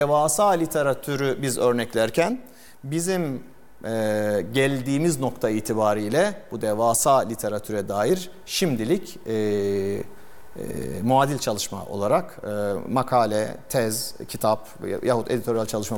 Devasa literatürü biz örneklerken bizim geldiğimiz nokta itibariyle bu devasa literatüre dair şimdilik muadil çalışma olarak makale, tez, kitap yahut editoryal çalışma